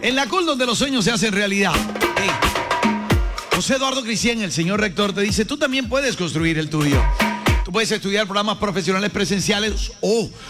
En la CUL donde los sueños se hacen realidad. Hey. José Eduardo Cristian, el señor rector, te dice, tú también puedes construir el tuyo. Tú puedes estudiar programas profesionales presenciales o